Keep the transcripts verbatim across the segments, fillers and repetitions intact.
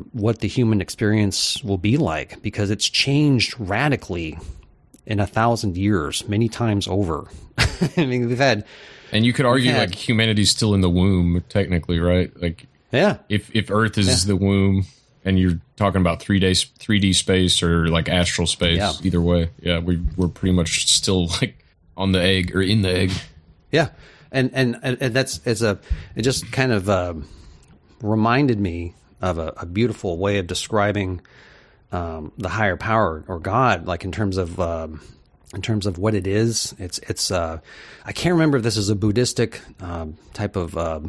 um, what the human experience will be like, because it's changed radically in a thousand years, many times over. I mean, we've had, and you could argue had, like humanity's still in the womb, technically, right? Like, yeah, if if Earth is yeah. the womb, and you're talking about three days, three D space or like astral space, yeah. either way, yeah, we we're pretty much still like on the egg or in the egg. Yeah, and and and that's it's a it just kind of uh, reminded me of a, a beautiful way of describing um, the higher power or God, like in terms of um, in terms of what it is. It's it's uh, I can't remember if this is a Buddhistic um, type of um,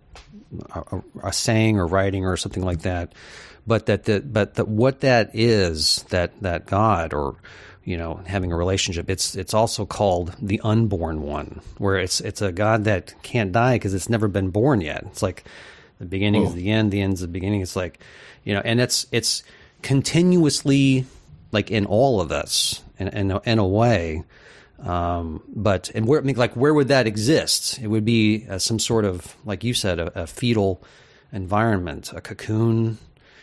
a, a saying or writing or something like that, but that the, but that what that is, that that God or you know having a relationship, it's it's also called the unborn one, where it's it's a God that can't die because it's never been born yet. It's like the beginning is the end, the end is the beginning. It's like, you know, and it's it's continuously like in all of us in in a, in a way. Um, but and where I mean, like where would that exist? It would be uh, some sort of, like you said, a, a fetal environment, a cocoon,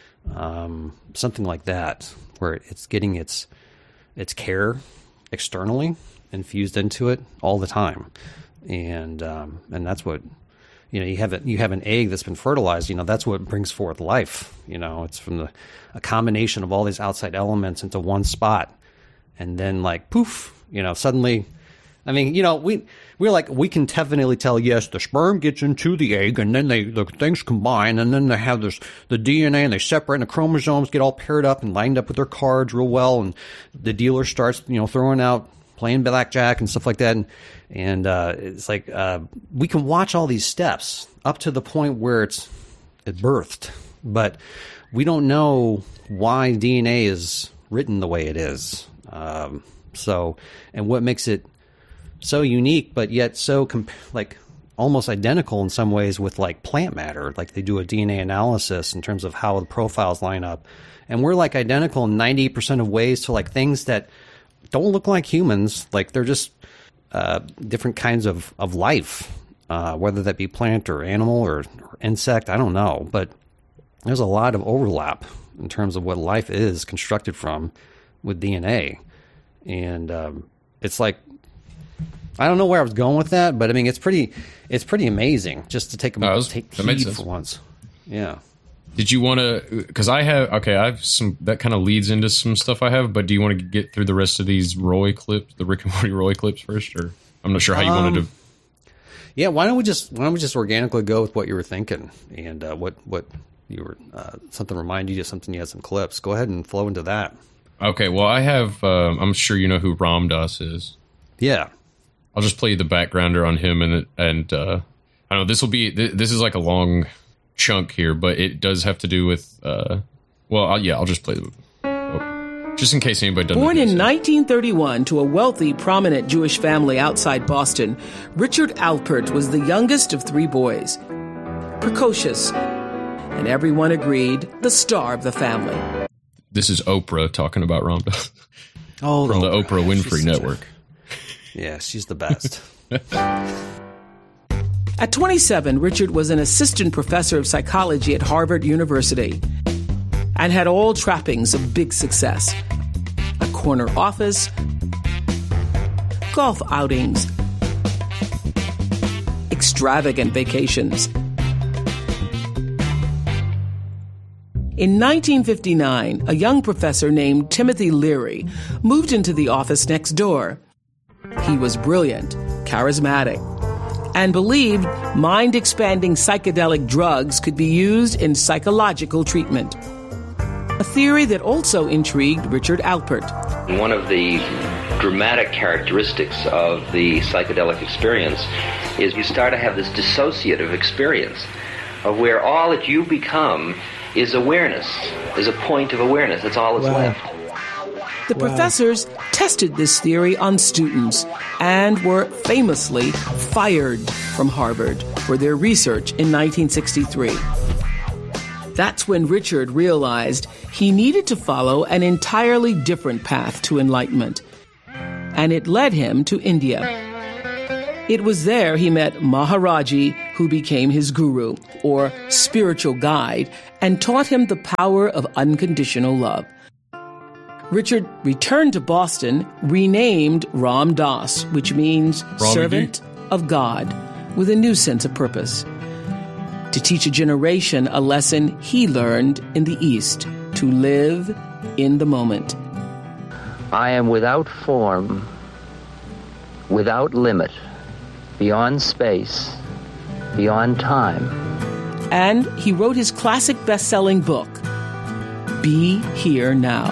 um, something like that, where it's getting its its care externally infused into it all the time, and um, and that's what. You know, you have it. You have an egg that's been fertilized. You know, that's what brings forth life. You know, it's from the a combination of all these outside elements into one spot, and then like poof. You know, suddenly, I mean, you know, we we're like we can definitely tell. Yes, the sperm gets into the egg, and then they the things combine, and then they have this the D N A, and they separate, and the chromosomes get all paired up and lined up with their cards real well, and the dealer starts, you know, throwing out. Playing blackjack and stuff like that, and, and uh, it's like uh, we can watch all these steps up to the point where it's it birthed, but we don't know why D N A is written the way it is. Um, so, and what makes it so unique, but yet so comp- like almost identical in some ways with like plant matter. Like they do a D N A analysis in terms of how the profiles line up, and we're like identical in ninety percent of ways to like things that don't look like humans. Like they're just uh, different kinds of, of life, uh, whether that be plant or animal or, or insect, I don't know. But there's a lot of overlap in terms of what life is constructed from with D N A. And um, it's like, I don't know where I was going with that, but I mean, it's pretty it's pretty amazing just to take, a, no, take that heed for once. Yeah. Did you want to, because I have, okay, I have some, that kind of leads into some stuff I have, but do you want to get through the rest of these Roy clips, the Rick and Morty Roy clips first, or I'm not sure how you um, wanted to. Yeah, why don't we just, why don't we just organically go with what you were thinking and uh, what, what you were, uh, something reminded you of something, you had some clips. Go ahead and flow into that. Okay, well, I have, um, I'm sure you know who Ram Dass is. Yeah. I'll just play the backgrounder on him, and, and uh, I don't know, this will be, this is like a long chunk here, but it does have to do with uh well I'll, yeah I'll just play the oh, just in case anybody doesn't. Born in nineteen thirty-one to a wealthy, prominent Jewish family outside Boston, Richard Alpert was the youngest of three boys. Precocious, and everyone agreed, the star of the family. This is Oprah talking about Ram Dass. Oh, from the Oprah, Oprah Winfrey Network. A, yeah, she's the best. At twenty-seven, Richard was an assistant professor of psychology at Harvard University and had all trappings of big success. A corner office, golf outings, extravagant vacations. In nineteen fifty-nine, a young professor named Timothy Leary moved into the office next door. He was brilliant, charismatic, and believed mind-expanding psychedelic drugs could be used in psychological treatment. A theory that also intrigued Richard Alpert. One of the dramatic characteristics of the psychedelic experience is you start to have this dissociative experience of where all that you become is awareness, is a point of awareness. That's all that's wow. left. The wow. professors tested this theory on students and were famously fired from Harvard for their research in nineteen sixty-three. That's when Richard realized he needed to follow an entirely different path to enlightenment, and it led him to India. It was there he met Maharaji, who became his guru, or spiritual guide, and taught him the power of unconditional love. Richard returned to Boston, renamed Ram Dass, which means Rami servant of God, with a new sense of purpose. To teach a generation a lesson he learned in the East, to live in the moment. I am without form, without limit, beyond space, beyond time. And he wrote his classic best-selling book, Be Here Now.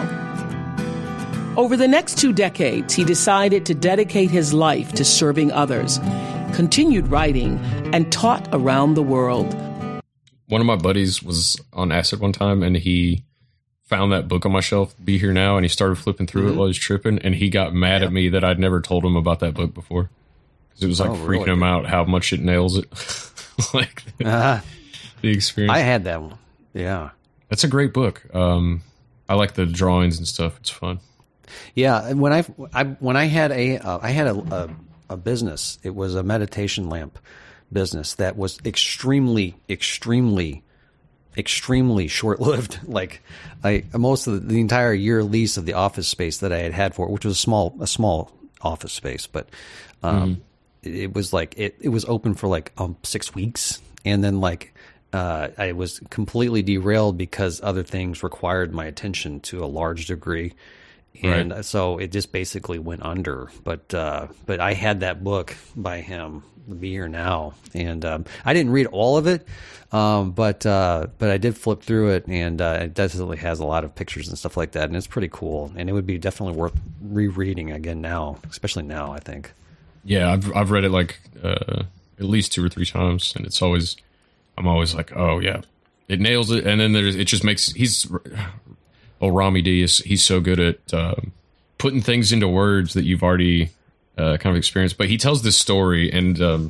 Over the next two decades, he decided to dedicate his life to serving others, continued writing, and taught around the world. One of my buddies was on acid one time, and he found that book on my shelf, Be Here Now, and he started flipping through mm-hmm. it while he was tripping, and he got mad yep. at me that I'd never told him about that book before. Because it was like oh, freaking really? him out how much it nails it. like the, uh, the experience. I had that one. Yeah. That's a great book. Um, I like the drawings and stuff. It's fun. Yeah, when I, I when I had a uh, I had a, a a business. It was a meditation lamp business that was extremely, extremely, extremely short-lived. Like I most of the, the entire year lease of the office space that I had had for it, which was a small a small office space, but um, mm-hmm. it, it was like it it was open for like um, six weeks, and then like. Uh, I was completely derailed because other things required my attention to a large degree. And right. so it just basically went under. But uh, but I had that book by him, Be Here Now, and um, I didn't read all of it, um, but uh, but I did flip through it, and uh, it definitely has a lot of pictures and stuff like that, and it's pretty cool. And it would be definitely worth rereading again now, especially now, I think. Yeah, I've I've read it like uh, at least two or three times, and it's always I'm always like, oh yeah, it nails it, and then there's it just makes he's. Oh, Rami D, is he's so good at uh, putting things into words that you've already uh, kind of experienced. But he tells this story, and um,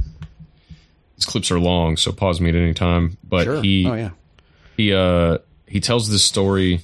his clips are long, so pause me at any time. But sure. he, oh, yeah. he, uh, he tells this story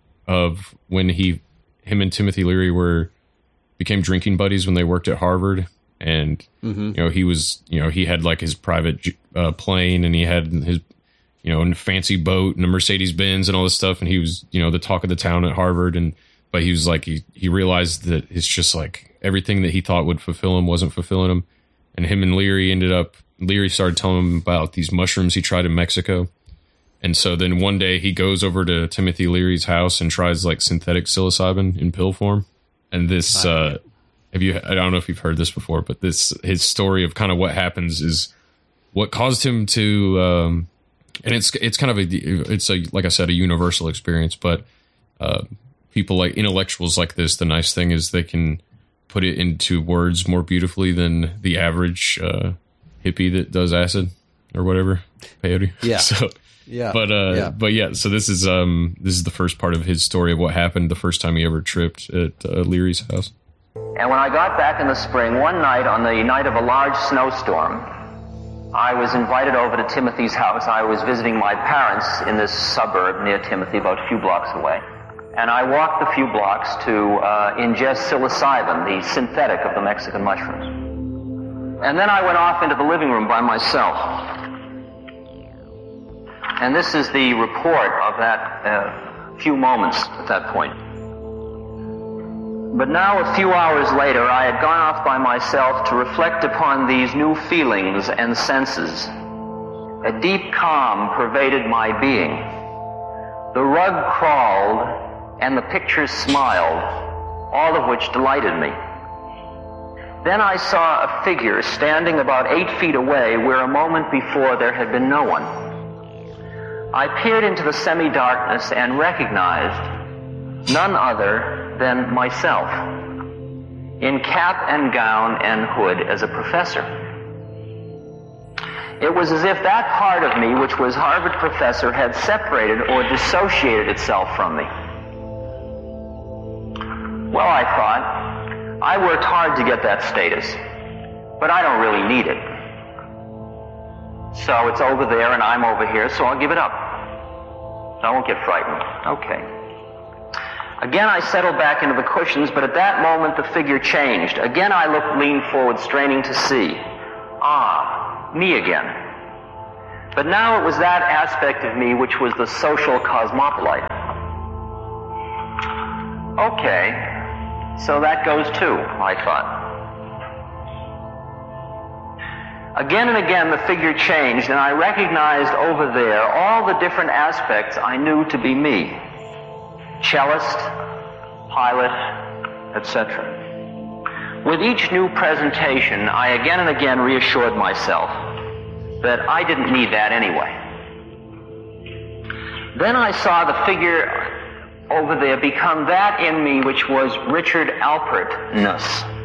of when he, him and Timothy Leary were became drinking buddies when they worked at Harvard, and mm-hmm. you know he was, you know, he had like his private uh, plane, and he had his. You know, in a fancy boat and a Mercedes Benz and all this stuff. And he was, you know, the talk of the town at Harvard. And, but he was like, he, he realized that it's just like everything that he thought would fulfill him wasn't fulfilling him. And him and Leary ended up, Leary started telling him about these mushrooms he tried in Mexico. And so then one day he goes over to Timothy Leary's house and tries like synthetic psilocybin in pill form. And this, uh, have you, I don't know if you've heard this before, but this, his story of kind of what happens is what caused him to, um, and it's it's kind of a it's a like I said a universal experience, but uh, people like intellectuals like this, the nice thing is they can put it into words more beautifully than the average uh, hippie that does acid or whatever peyote. Yeah. So yeah. But uh, yeah. but yeah. So this is um this is the first part of his story of what happened the first time he ever tripped at uh, Leary's house. And when I got back in the spring, one night on the night of a large snowstorm, I was invited over to Timothy's house. I was visiting my parents in this suburb near Timothy, about a few blocks away. And I walked a few blocks to uh, ingest psilocybin, the synthetic of the Mexican mushrooms. And then I went off into the living room by myself. And this is the report of that uh, few moments at that point. But now, a few hours later, I had gone off by myself to reflect upon these new feelings and senses. A deep calm pervaded my being. The rug crawled, and the pictures smiled, all of which delighted me. Then I saw a figure standing about eight feet away where a moment before there had been no one. I peered into the semi-darkness and recognized none other than myself, in cap and gown and hood as a professor. It was as if that part of me, which was Harvard professor, had separated or dissociated itself from me. Well, I thought, I worked hard to get that status, but I don't really need it. So it's over there and I'm over here, so I'll give it up. I won't get frightened. Okay. Again, I settled back into the cushions, but at that moment the figure changed. Again, I looked, leaned forward, straining to see. Ah, me again. But now it was that aspect of me which was the social cosmopolite. Okay, so that goes too, I thought. Again and again the figure changed, and I recognized over there all the different aspects I knew to be me. Cellist, pilot, et cetera. With each new presentation, I again and again reassured myself that I didn't need that anyway. Then I saw the figure over there become that in me which was Richard Alpert-ness.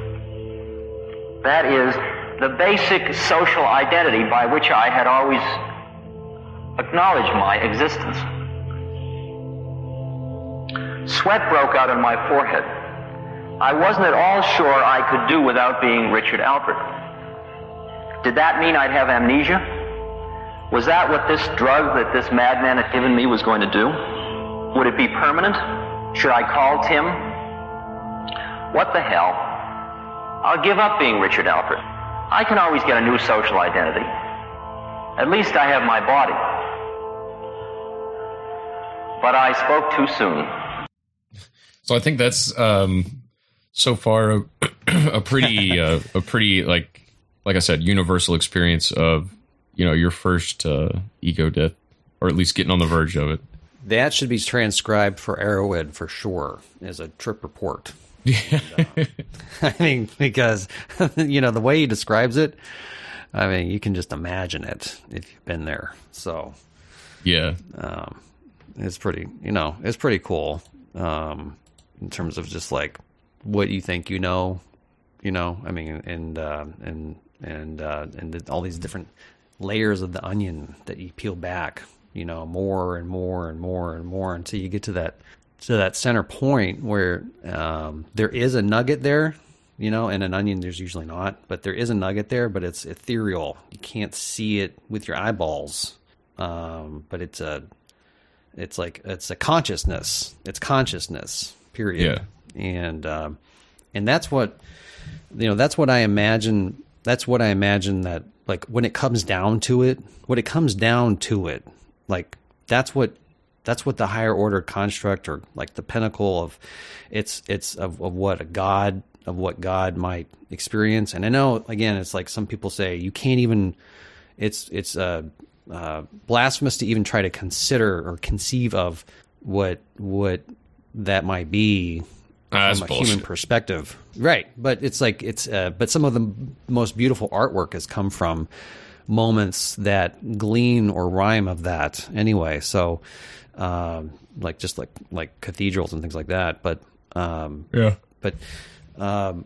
That is, the basic social identity by which I had always acknowledged my existence. Sweat broke out on my forehead. I wasn't at all sure I could do without being Richard Alpert. Did that mean I'd have amnesia? Was that what this drug that this madman had given me was going to do? Would it be permanent? Should I call Tim? What the hell? I'll give up being Richard Alpert. I can always get a new social identity. At least I have my body. But I spoke too soon. So I think that's um, so far a, a pretty, uh, a pretty like, like I said, universal experience of, you know, your first uh, ego death, or at least getting on the verge of it. That should be transcribed for Arrowhead for sure as a trip report. Yeah. And, uh, I mean, because, you know, the way he describes it, I mean, you can just imagine it if you've been there. So, yeah, um, it's pretty, you know, it's pretty cool um, in terms of just like what you think you know, you know, I mean, and, uh, and, and, uh, and the, all these different layers of the onion that you peel back, you know, more and more and more and more until you get to that to that center point where um, there is a nugget there, you know, and an onion there's usually not, but there is a nugget there, but it's ethereal. You can't see it with your eyeballs, um, but it's a it's like it's a consciousness. It's consciousness, period. Yeah. And um, and that's what you know. That's what I imagine. That's what I imagine that like when it comes down to it, when it comes down to it. Like that's what that's what the higher order construct, or like the pinnacle of it's it's of, of what a God of what God might experience. And I know again, it's like some people say you can't even. It's it's uh, uh, blasphemous to even try to consider or conceive of what what that might be uh, from a bullshit. human perspective, right? But it's like it's uh, but some of the most beautiful artwork has come from moments that glean or rhyme of that anyway. So, um, like just like, like cathedrals and things like that. But, um, yeah, but, um,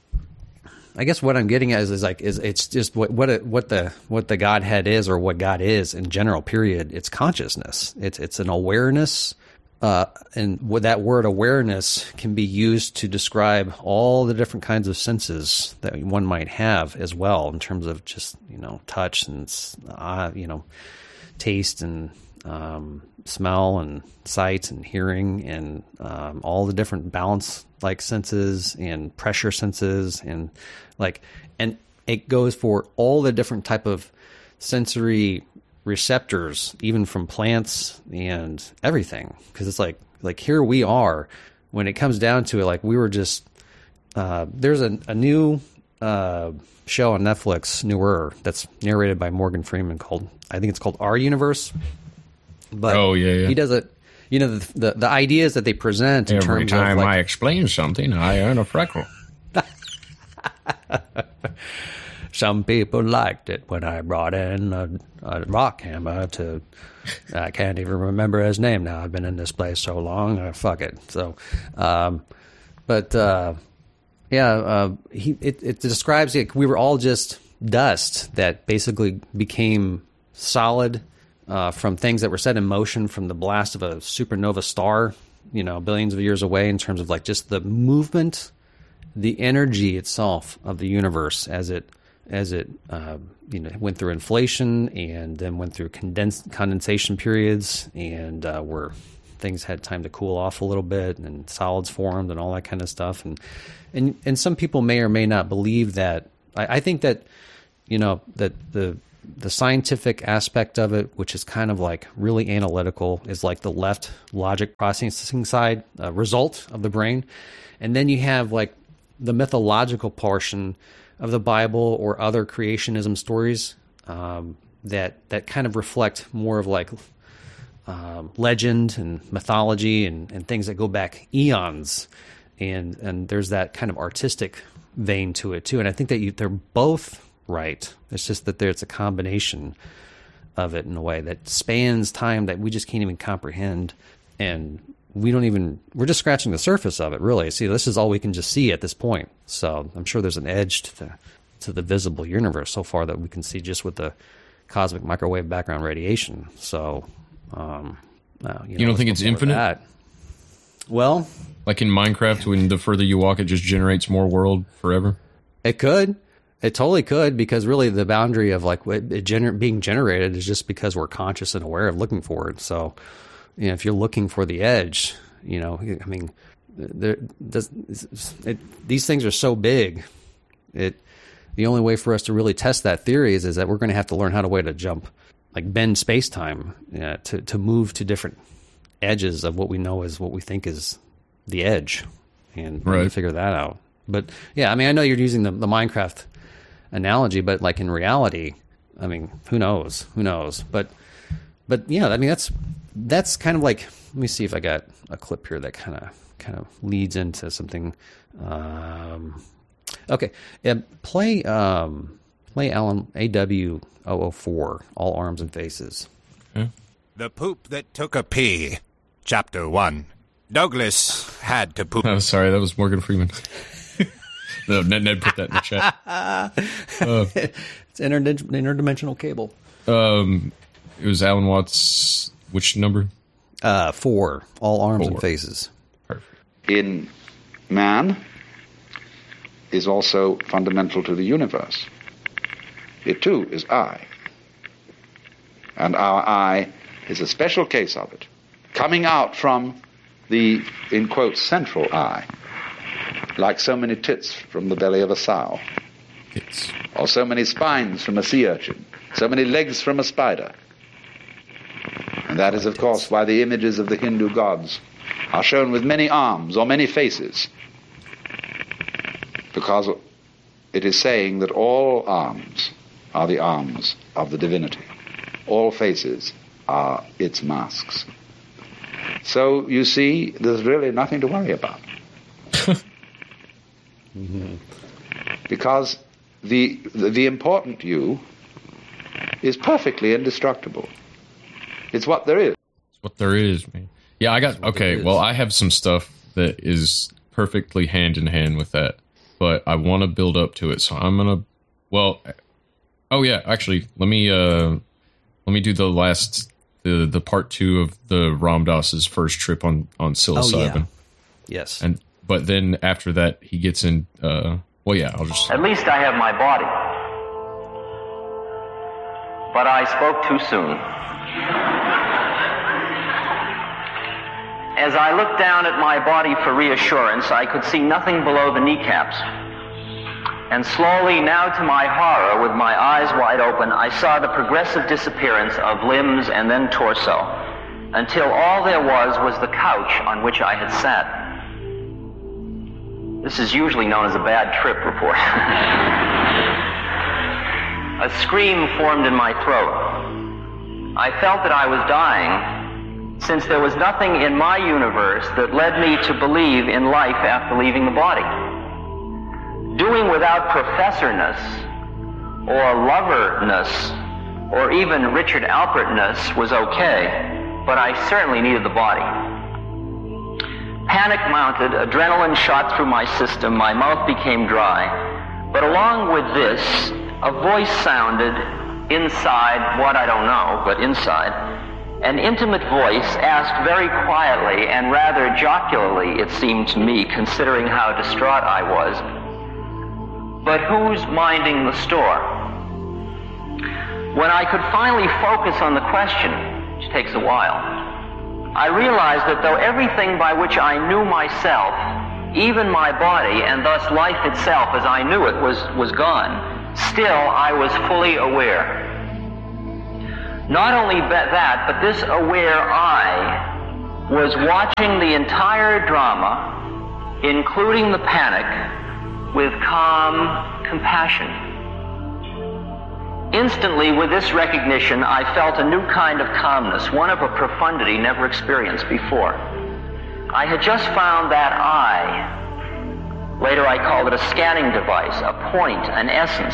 I guess what I'm getting at is, is like, is it's just what, what, it, what the, what the Godhead is, or what God is in general, period. It's consciousness. It's, it's an awareness. Uh, and what that word awareness can be used to describe all the different kinds of senses that one might have as well, in terms of just, you know, touch and, uh, you know, taste and um, smell and sight and hearing and um, all the different balance like senses and pressure senses and like, and it goes for all the different type of sensory receptors, even from plants and everything. Because it's like, like here we are, when it comes down to it, like we were just, uh, there's a, a new uh, show on Netflix, newer, that's narrated by Morgan Freeman called, I think it's called Our Universe. But oh, yeah, yeah. he does it, you know, the, the, the ideas that they present in Every terms time of like, I explain something, I earn a freckle. Some people liked it when I brought in a, a rock hammer to, I can't even remember his name now. I've been in this place so long, uh, fuck it. So, um, but, uh, yeah, uh, he, it, it describes it. We were all just dust that basically became solid, uh, from things that were set in motion from the blast of a supernova star, you know, billions of years away, in terms of like just the movement, the energy itself of the universe as it, as it uh, you know, went through inflation and then went through condens- condensation periods, and uh, where things had time to cool off a little bit and solids formed and all that kind of stuff. And and, and some people may or may not believe that. I, I think that you know, that the the scientific aspect of it, which is kind of like really analytical, is like the left logic processing side uh, result of the brain. And then you have like the mythological portion of the Bible or other creationism stories um, that that kind of reflect more of like um, legend and mythology and, and things that go back eons. And and there's that kind of artistic vein to it too. And I think that you, they're both right. It's just that there's a combination of it in a way that spans time that we just can't even comprehend. And we don't even, we're just scratching the surface of it, really. See, this is all we can just see at this point. So I'm sure there's an edge to the, to the visible universe so far that we can see just with the cosmic microwave background radiation. So, um, uh, you, know, you don't think it's infinite? Well, like in Minecraft, when the further you walk, it just generates more world forever? It could. It totally could, because really the boundary of like what it gener- being generated is just because we're conscious and aware of looking for it. So, you know, if you're looking for the edge, you know, I mean, there, does, it, these things are so big. It the only way for us to really test that theory is, is that we're going to have to learn how to way to jump, like bend space time, uh, to to move to different edges of what we know is what we think is the edge, and right. figure that out. But yeah, I mean, I know you're using the, the Minecraft analogy, but like in reality, I mean, who knows? Who knows? But but yeah, I mean, that's that's kind of like, let me see if I got a clip here that kind of kind of leads into something. Um, okay, yeah, play um, play Alan A W zero zero four, All Arms and Faces. Okay. The Poop That Took a Pee, Chapter One. Douglas had to poop. Oh, sorry, that was Morgan Freeman. No, Ned, Ned put that in the chat. Uh, it's interd- interdimensional cable. Um, it was Alan Watts. Which number? Uh, four. All Arms Four. and Faces. Perfect. In man is also fundamental to the universe. It too is I. And our I is a special case of it, coming out from the, in quotes, central I, like so many tits from the belly of a sow, Tits. or so many spines from a sea urchin, so many legs from a spider. And that is, of course, why the images of the Hindu gods are shown with many arms or many faces, because it is saying that all arms are the arms of the divinity. All faces are its masks. So, you see, there's really nothing to worry about. Mm-hmm. Because the, the the important you is perfectly indestructible. It's what there is. It's what there is, man. Yeah, I got, okay, well, I have some stuff that is perfectly hand in hand with that, but I want to build up to it, so I'm going to, well, oh yeah, actually, let me, uh, let me do the last, the the part two of the Ram Dass's first trip on, on psilocybin. Oh, yeah. Yes. And, but then after that, he gets in, uh, well, yeah, I'll just... At least I have my body. But I spoke too soon. As I looked down at my body for reassurance, I could see nothing below the kneecaps. And slowly, now to my horror, with my eyes wide open, I saw the progressive disappearance of limbs and then torso, until all there was was the couch on which I had sat. This is usually known as a bad trip report. A scream formed in my throat. I felt that I was dying, since there was nothing in my universe that led me to believe in life after leaving the body. Doing without professorness, or loverness, or even Richard Alpertness was okay, but I certainly needed the body. Panic mounted, adrenaline shot through my system, my mouth became dry. But along with this, a voice sounded inside, what I don't know, but inside. An intimate voice asked very quietly and rather jocularly, it seemed to me, considering how distraught I was, "But who's minding the store?" When I could finally focus on the question, which takes a while, I realized that though everything by which I knew myself, even my body, and thus life itself as I knew it, was, was gone, Still, I was fully aware. Not only that, but this aware I was watching the entire drama, including the panic, with calm compassion. Instantly, with this recognition, I felt a new kind of calmness, one of a profundity never experienced before. I had just found that I, later I called it a scanning device, a point, an essence,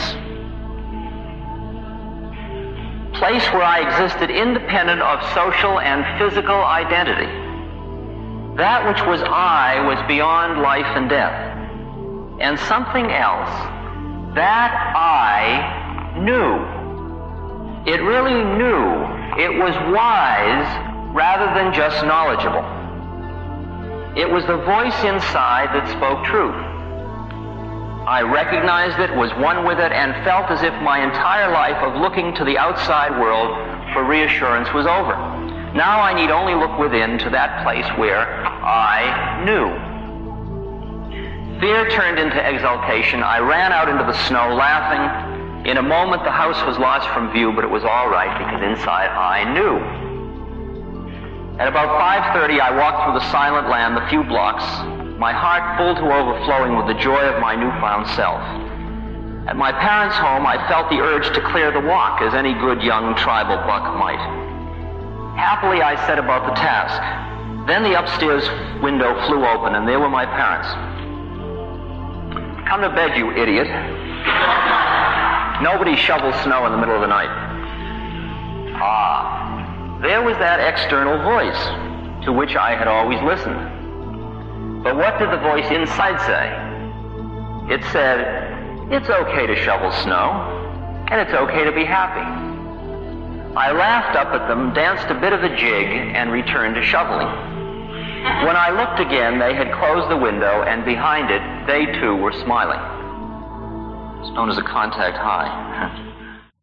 place where I existed independent of social and physical identity. That which was I was beyond life and death. And something else, that I knew. It really knew. It was wise rather than just knowledgeable. It was the voice inside that spoke truth. I recognized it, was one with it, and felt as if my entire life of looking to the outside world for reassurance was over. Now I need only look within to that place where I knew. Fear turned into exultation. I ran out into the snow laughing. In a moment the house was lost from view, but it was all right because inside I knew. At about five thirty I walked through the silent land the few blocks, my heart full to overflowing with the joy of my newfound self. At my parents' home, I felt the urge to clear the walk, as any good young tribal buck might. Happily, I set about the task. Then the upstairs window flew open, and there were my parents. Come to bed, you idiot. Nobody shovels snow in the middle of the night. Ah, there was that external voice to which I had always listened. But what did the voice inside say? It said, it's okay to shovel snow, and it's okay to be happy. I laughed up at them, danced a bit of a jig, and returned to shoveling. When I looked again, they had closed the window, and behind it, they too were smiling. It's known as a contact high.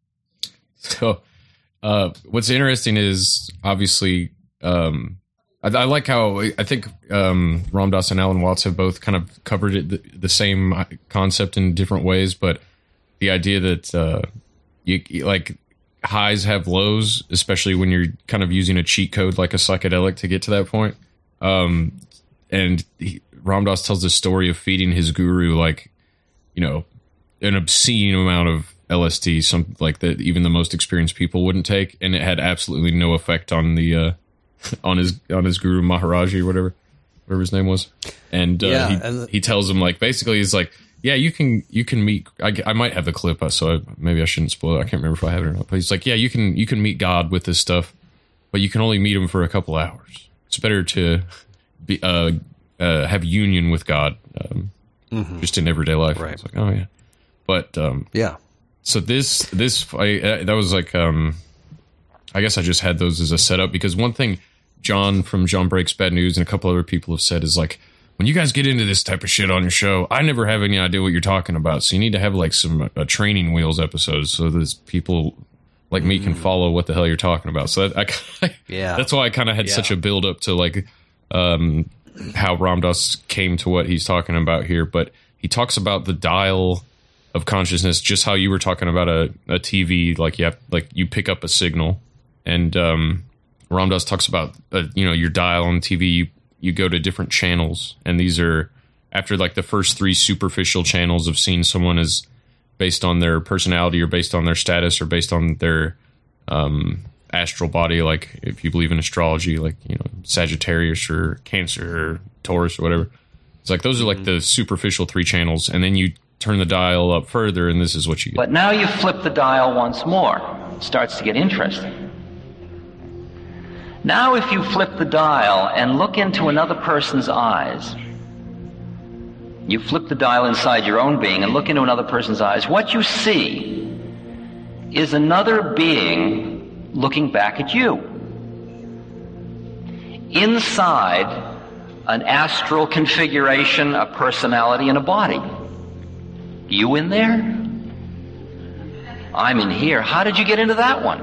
So, uh, what's interesting is, obviously, um, I, I like how I think um, Ram Dass and Alan Watts have both kind of covered it, the, the same concept in different ways, but the idea that uh, you, you like highs have lows, especially when you're kind of using a cheat code like a psychedelic to get to that point. Um, and he, Ram Dass tells the story of feeding his guru like, you know, an obscene amount of L S D, something like that even the most experienced people wouldn't take, and it had absolutely no effect on the uh, on his on his guru Maharaji or whatever whatever his name was. And uh, yeah, he and the- he tells him like basically he's like, yeah, you can you can meet. I, I might have the clip, so I, maybe I shouldn't spoil it. I can't remember if I have it or not. But he's like, yeah, you can you can meet God with this stuff, but you can only meet him for a couple hours. It's better to be uh, uh, have union with God, um, mm-hmm. just in everyday life. Right. It's like, oh yeah, but um, yeah. So this this I, uh, that was like um, I guess I just had those as a setup because one thing John from John Breaks Bad News and a couple other people have said is like, when you guys get into this type of shit on your show, I never have any idea what you're talking about. So you need to have like some uh, training wheels episodes so that people like me can follow what the hell you're talking about. So that, I, yeah, that's why I kind of had yeah. such a build up to like um, how Ram Dass came to what he's talking about here. But he talks about the dial of consciousness, just how you were talking about a, a T V, like you have, like you pick up a signal, and um, Ram Dass talks about uh, you know, your dial on T V. You, you go to different channels, and these are after like the first three superficial channels of seeing someone as based on their personality or based on their status or based on their um, astral body. Like if you believe in astrology, like, you know, Sagittarius or Cancer or Taurus or whatever. It's like those are like the superficial three channels, and then you turn the dial up further, and this is what you get. But now you flip the dial once more. It starts to get interesting. Now if you flip the dial and look into another person's eyes, you flip the dial inside your own being and look into another person's eyes, what you see is another being looking back at you. Inside an astral configuration, a personality, and a body. You in there? I'm in here. How did you get into that one?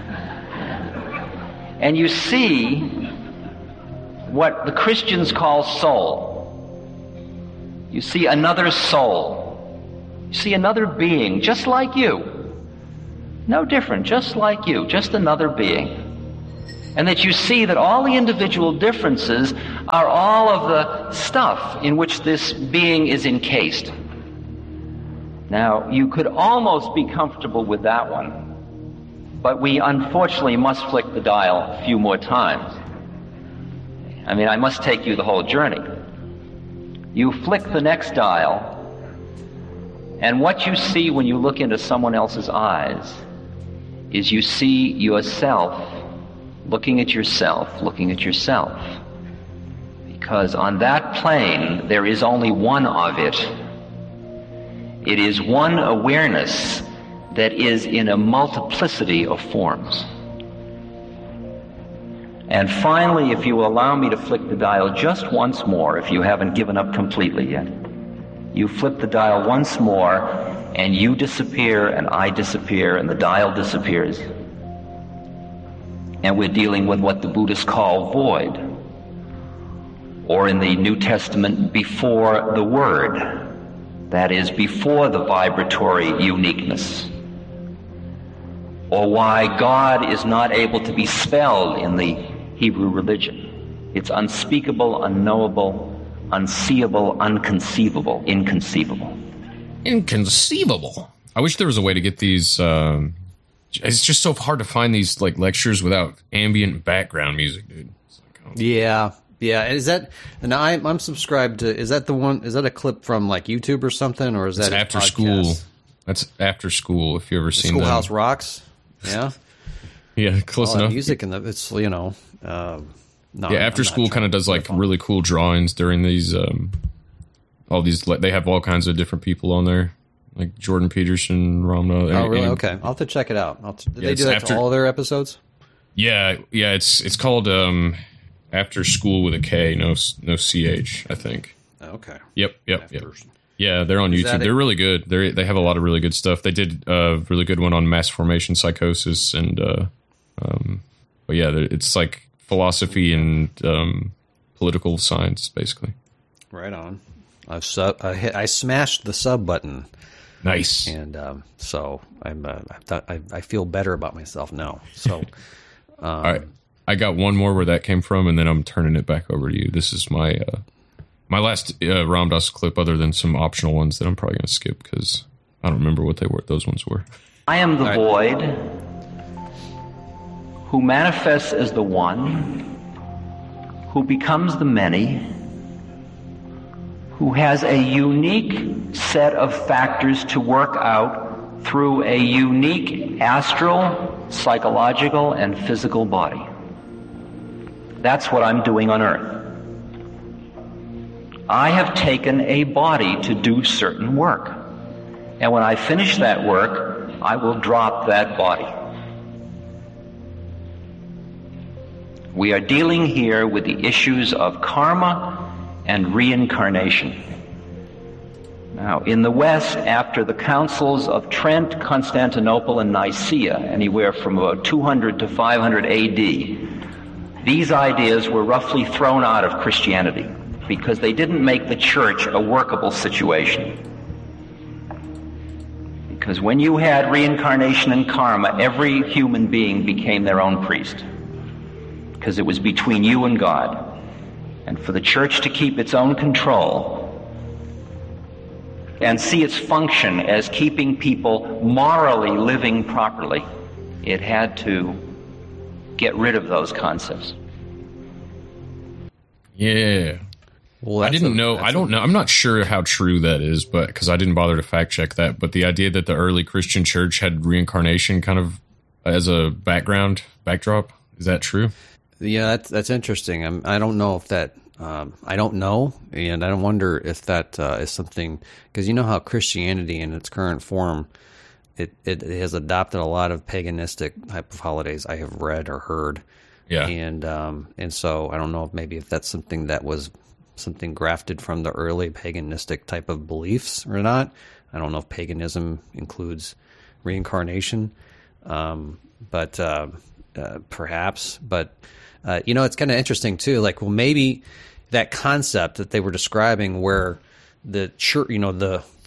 And you see what the Christians call soul. You see another soul. You see another being just like you. No different, just like you, just another being. And that you see that all the individual differences are all of the stuff in which this being is encased. Now, you could almost be comfortable with that one, but we unfortunately must flick the dial a few more times. I mean, I must take you the whole journey. You flick the next dial, and what you see when you look into someone else's eyes is you see yourself looking at yourself, looking at yourself. Because on that plane, there is only one of it. It is one awareness that is in a multiplicity of forms. And finally, if you will allow me to flick the dial just once more, if you haven't given up completely yet, you flip the dial once more, and you disappear, and I disappear, and the dial disappears. And we're dealing with what the Buddhists call void, or in the New Testament, before the Word. That is, before the vibratory uniqueness. Or why God is not able to be spelled in the Hebrew religion. It's unspeakable, unknowable, unseeable, unconceivable, inconceivable. Inconceivable. I wish there was a way to get these. Um, it's just so hard to find these like lectures without ambient background music, dude. Like, oh. Yeah, yeah. Is that? And I'm I'm subscribed to. Is that the one? Is that a clip from like YouTube or something, or is It's that after a school? That's after school. If you ever seen Schoolhouse them. Rocks? Yeah, yeah, close all that enough. music and the it's you know. Uh, no, yeah, I'm after not school kind of trying does to like phone. really cool drawings during these. Um, all these like, they have all kinds of different people on there, like Jordan Peterson, Ramna. Oh, really? and- Okay, I'll have to check it out. I'll t- did Yeah, they it's do that after- to all their episodes? Yeah, yeah. It's it's called um, After School with a K, no no C H, I think. Okay. Yep, yep, yep. After- Yeah, they're on Is YouTube. that it? They're really good. They they have a lot of really good stuff. They did a really good one on mass formation psychosis, and uh, um, but yeah, they're- it's like philosophy and um, political science, basically. Right on. I've sub, I, hit, I smashed the sub button, Nice. and um, so I'm. Uh, I, thought, I I feel better about myself now. So, um, All right, I got one more where that came from, and then I'm turning it back over to you. This is my uh, my last uh, Ram Dass clip, other than some optional ones that I'm probably going to skip because I don't remember what they were. Those ones were. I am the All right. void who manifests as the one, who becomes the many, who has a unique set of factors to work out through a unique astral, psychological, and physical body. That's what I'm doing on Earth. I have taken a body to do certain work. And when I finish that work, I will drop that body. We are dealing here with the issues of karma and reincarnation. Now, in the West, after the councils of Trent, Constantinople, and Nicaea, anywhere from about two hundred to five hundred A D, these ideas were roughly thrown out of Christianity because they didn't make the church a workable situation. Because when you had reincarnation and karma, every human being became their own priest. Because it was between you and God. And for the church to keep its own control and see its function as keeping people morally living properly, it had to get rid of those concepts. Yeah. well, I that's didn't a- know. that's I don't know. I'm not sure how true that is, but because I didn't bother to fact check that. But the idea that the early Christian church had reincarnation kind of as a background backdrop, is that true? Yeah, that's that's interesting. I'm, I don't know if that. Um, I don't know, and I don't wonder if that uh, is something because you know how Christianity in its current form, it, it has adopted a lot of paganistic type of holidays. I have read or heard, Yeah. and um, and so I don't know if maybe if that's something that was something grafted from the early paganistic type of beliefs or not. I don't know if paganism includes reincarnation, um, but uh, uh, perhaps. But uh, you know, it's kind of interesting too. Like, well, maybe that concept that they were describing, where the church, you know, the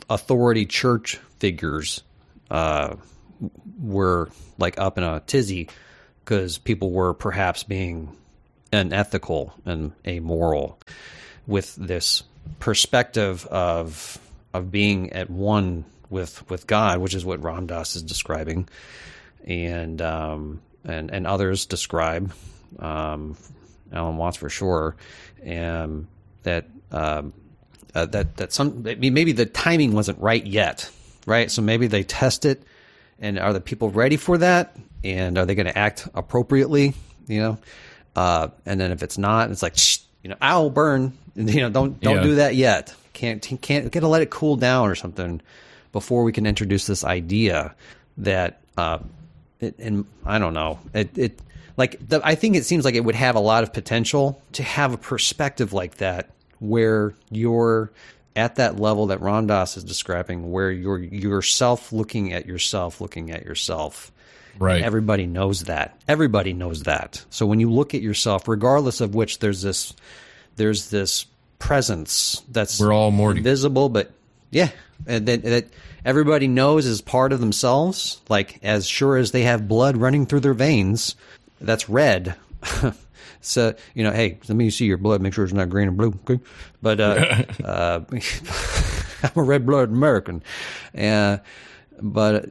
authority church figures uh, were like up in a tizzy because people were perhaps being unethical and amoral with this perspective of of being at one with with God, which is what Ram Dass is describing, and um, and and others describe, um, Alan Watts for sure, and that um, uh, that that some maybe the timing wasn't right yet, right? So maybe they test it, and are the people ready for that, and are they going to act appropriately, you know? Uh, and then if it's not, it's like, shh, you know, I'll burn. You know, don't don't Yeah. do that yet. Can't can't get to let it cool down or something before we can introduce this idea that, uh, it, and I don't know, it it like the, I think it seems like it would have a lot of potential to have a perspective like that, where you're at that level that Ram Dass is describing, where you're yourself looking at yourself, looking at yourself. Right. And everybody knows that. Everybody knows that. So when you look at yourself, regardless of which, there's this, there's this presence that's We're all Morty. visible, but yeah, and that, that everybody knows is part of themselves. Like as sure as they have blood running through their veins, that's red. So you know, hey, let me see your blood. Make sure it's not green or blue. Okay? But uh, uh, I'm a red-blooded American, uh, but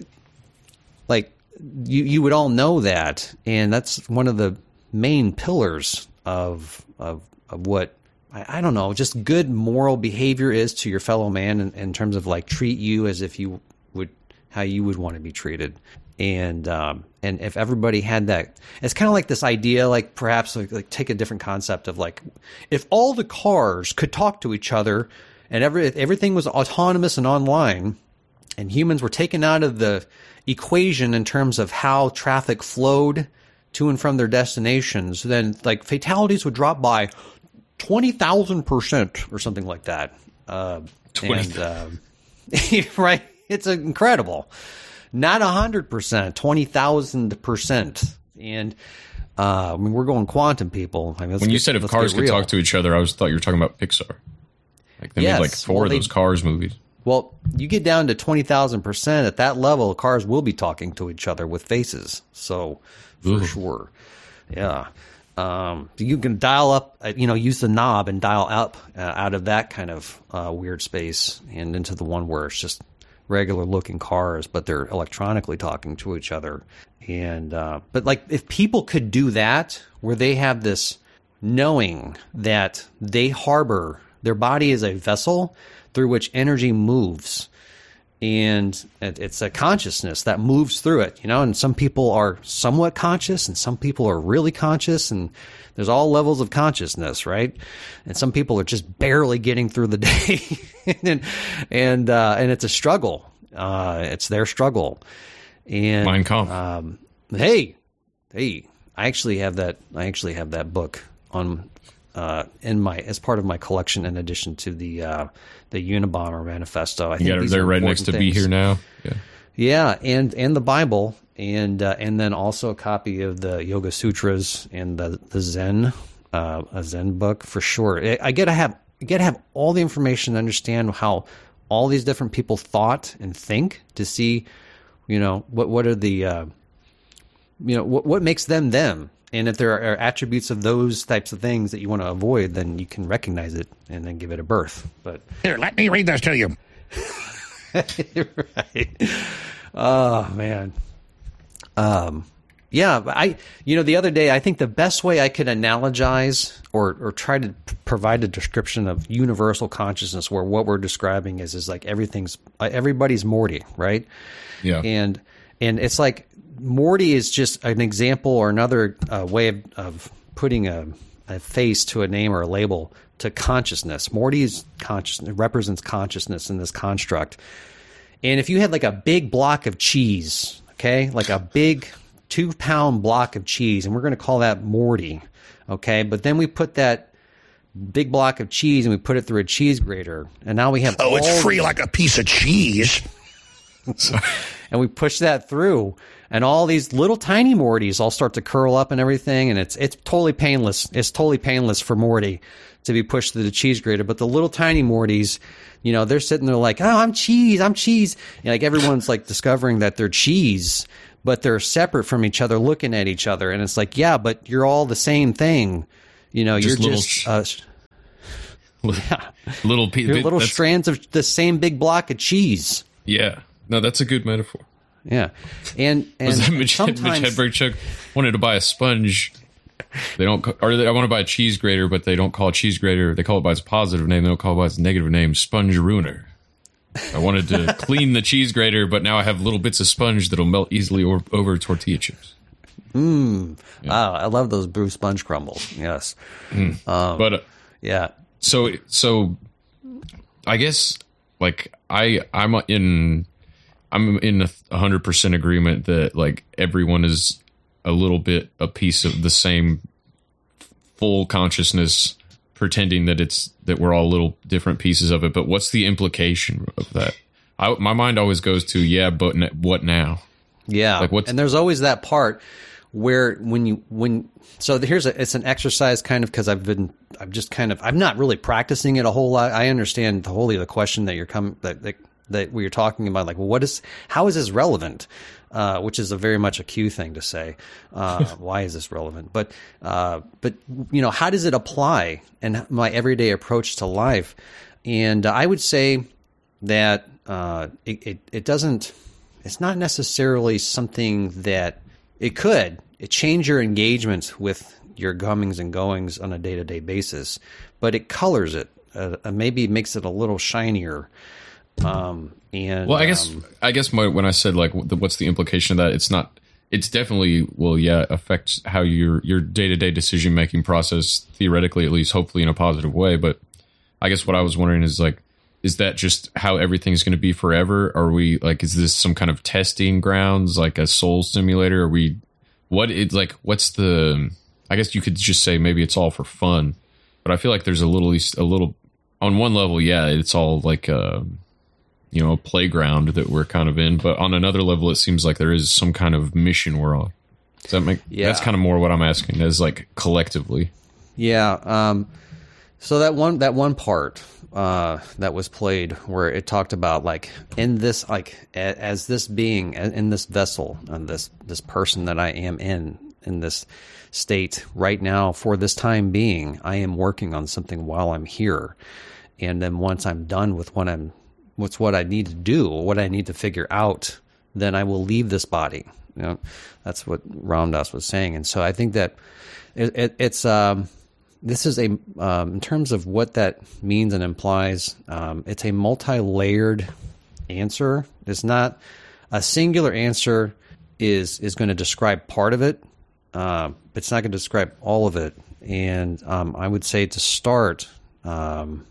like. You you would all know that, and that's one of the main pillars of of, of what I, I don't know, just good moral behavior is to your fellow man in, in terms of like treat you as if you would how you would want to be treated, and um, and if everybody had that, it's kind of like this idea, like perhaps like, like take a different concept of like if all the cars could talk to each other, and every if everything was autonomous and online, and humans were taken out of the equation in terms of how traffic flowed to and from their destinations, then like fatalities would drop by twenty thousand percent or something like that. Uh, and, uh, right. It's incredible. Not a hundred percent, twenty thousand percent. And, uh, I mean, we're going quantum people. I mean, when you get, said if cars could real. talk to each other, I was thought you were talking about Pixar. Like they Yes, made like four well, of they- those Cars movies. Well, you get down to twenty thousand percent at that level, cars will be talking to each other with faces. So, for Ooh. sure. Yeah. Um, you can dial up, uh, you know, use the knob and dial up uh, out of that kind of uh, weird space and into the one where it's just regular looking cars, but they're electronically talking to each other. And, uh, but like if people could do that, where they have this knowing that they harbor, their body is a vessel through which energy moves, and it, it's a consciousness that moves through it, you know, and some people are somewhat conscious and some people are really conscious, and there's all levels of consciousness, right? And some people are just barely getting through the day and, and, uh, and it's a struggle. Uh, it's their struggle. And, Mein Kampf. um, hey, hey, I actually have that, I actually have that book on, uh, in my, as part of my collection, in addition to the, uh, the Unabomber Manifesto. I think Yeah, these they're are right next to important Be Here things. Now. Yeah. Yeah, and and the Bible, and uh, and then also a copy of the Yoga Sutras and the the Zen, uh, a Zen book for sure. I, I get to have I get to have all the information to understand how all these different people thought and think, to see, you know, what what are the, uh, you know, what what makes them them. And if there are attributes of those types of things that you want to avoid, then you can recognize it and then give it a birth. But Here, let me read this to you. right. Oh man. Um, yeah, but I, you know, the other day, I think the best way I could analogize or, or try to p- provide a description of universal consciousness, where what we're describing is, is like everything's, everybody's Morty, right? Yeah. And, and it's like Morty is just an example or another uh, way of, of putting a, a face to a name or a label to consciousness. Morty is consciousness, represents consciousness in this construct. And if you had like a big block of cheese, okay, like a big two pound block of cheese, and we're going to call that Morty, okay, but then we put that big block of cheese and we put it through a cheese grater, and now we have Oh, all it's free these- like a piece of cheese. and we push that through, and all these little tiny Mortys all start to curl up and everything, and it's it's totally painless. It's totally painless for Morty to be pushed through the cheese grater, but the little tiny Mortys, you know, they're sitting there like, oh, I'm cheese, I'm cheese. And like everyone's like discovering that they're cheese, but they're separate from each other, looking at each other, and it's like, yeah, but you're all the same thing. You know, just you're just uh, yeah. little pe- you're little strands of the same big block of cheese. Yeah, no, that's a good metaphor. Yeah, and and Was that Mitch, sometimes Mitch Hedberg wanted to buy a sponge. They don't, or they, I want to buy a cheese grater, but they don't call it cheese grater. They call it by its positive name. They don't call it by its negative name, sponge ruiner. I wanted to clean the cheese grater, but now I have little bits of sponge that'll melt easily or, over tortilla chips. Mmm. Yeah. Wow, I love those Brew sponge crumbles. Yes. Mm. Um, but uh, yeah. So so, I guess like I I'm in I'm in a hundred percent agreement that like everyone is a little bit a piece of the same full consciousness, pretending that it's that we're all little different pieces of it. But what's the implication of that? I, my mind always goes to yeah, but n- what now? Yeah, like what's, and there's always that part where when you when so here's a it's an exercise kind of because I've been I've just kind of I'm not really practicing it a whole lot. I understand the wholly the question that you're coming that, that that we are talking about, like, well, what is how is this relevant? Uh, which is a very much a Q thing to say. Uh, why is this relevant? But uh, but you know, how does it apply in my everyday approach to life? And I would say that uh, it, it it doesn't. It's not necessarily something that it could it change your engagement with your comings and goings on a day-to-day basis, but it colors it, uh, maybe makes it a little shinier. Um, and well, I guess um, I guess my, when I said like what's the implication of that, it's not. It's definitely well, yeah, affects how your your day-to-day decision-making process, theoretically at least, hopefully in a positive way. But I guess what I was wondering is like, is that just how everything's going to be forever? Are we like, is this some kind of testing grounds, like a soul simulator? Are we, what it's like, what's the, I guess you could just say maybe it's all for fun, but I feel like there's a little, a little, on one level, yeah, it's all like a, you know, a playground that we're kind of in, but on another level, it seems like there is some kind of mission we're on. Does that make, yeah. That's kind of more what I'm asking as like collectively. Yeah. Um, so that one, that one part, uh, that was played where it talked about like in this, like a, as this being in this vessel and this, this person that I am in, in this state right now for this time being, I am working on something while I'm here. And then once I'm done with what I'm, what's what I need to do, what I need to figure out, then I will leave this body. You know, that's what Ram Dass was saying. And so I think that it, it, it's, um, this is a, um, in terms of what that means and implies, um, it's a multi-layered answer. It's not a singular answer is, is going to describe part of it. Uh, but it's not going to describe all of it. And, um, I would say to start, um,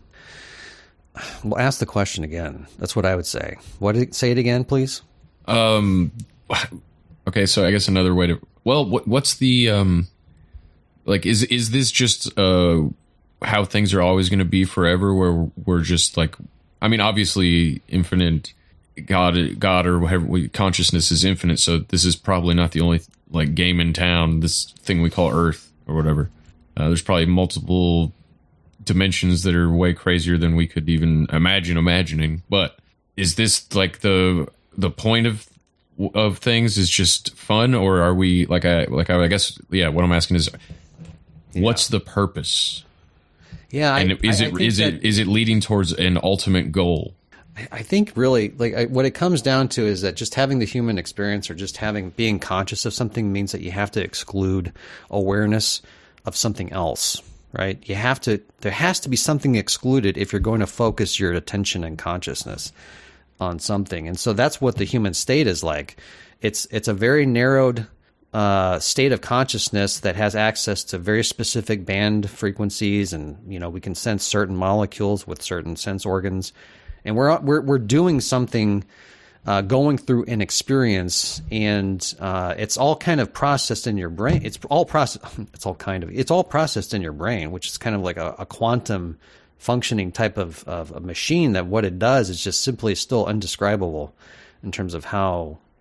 well, ask the question again. That's what I would say. What did it, say it again, please? Um, okay. So I guess another way to, well, what, what's the, um, like, is is this just uh, how things are always going to be forever, where we're just like, I mean, obviously infinite God, God or whatever, we, consciousness is infinite. So this is probably not the only like game in town, this thing we call Earth or whatever. Uh, there's probably multiple dimensions that are way crazier than we could even imagine imagining. But is this like the the point of of things is just fun, or are we like I like I, I guess yeah? What I'm asking is, yeah. What's the purpose? Yeah, and I, is I, it I is that, it is it leading towards an ultimate goal? I think really like I, what it comes down to is that just having the human experience or just having being conscious of something means that you have to exclude awareness of something else, right? You have to there has to be something excluded if you're going to focus your attention and consciousness on something. And so that's what the human state is like. It's it's a very narrowed uh, state of consciousness that has access to very specific band frequencies, and you know we can sense certain molecules with certain sense organs, and we're we're we're doing something, uh, going through an experience, and uh, it's all kind of processed in your brain. It's all process. It's all kind of it's all processed in your brain, which is kind of like a, a quantum functioning type of, of a machine that what it does is just simply still undescribable in terms of how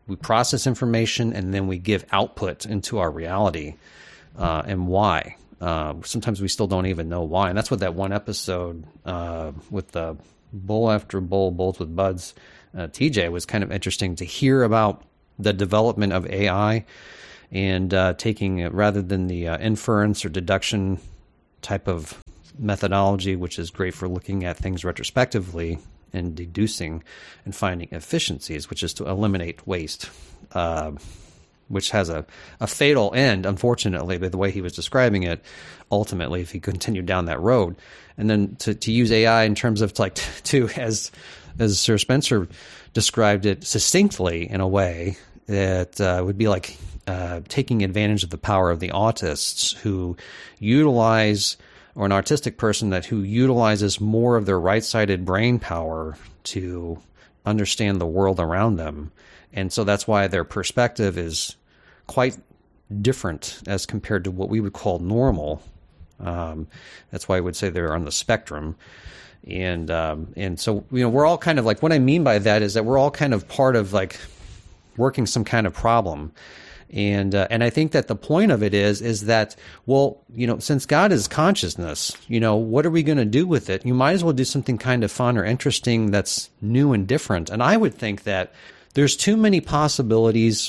we process information and then we give output into our reality, uh, and why. Uh, sometimes we still don't even know why. And that's what that one episode uh, with the bull after bull, bulls with buds, uh, T J, was kind of interesting to hear about the development of A I and uh, taking it rather than the uh, inference or deduction type of methodology, which is great for looking at things retrospectively and deducing and finding efficiencies, which is to eliminate waste, uh, which has a, a fatal end, unfortunately, by the way he was describing it, ultimately, if he continued down that road. And then to, to use A I in terms of, like, to, as, as Sir Spencer described it succinctly in a way that uh, would be like uh, taking advantage of the power of the autists who utilize, or an artistic person that who utilizes more of their right-sided brain power to understand the world around them. And so that's why their perspective is quite different as compared to what we would call normal. Um, that's why I would say they're on the spectrum. And um, and so, you know, we're all kind of like, what I mean by that is that we're all kind of part of like working some kind of problem. And uh, and I think that the point of it is is that, well, you know, since God is consciousness, you know, what are we going to do with it? You might as well do something kind of fun or interesting that's new and different. And I would think that there's too many possibilities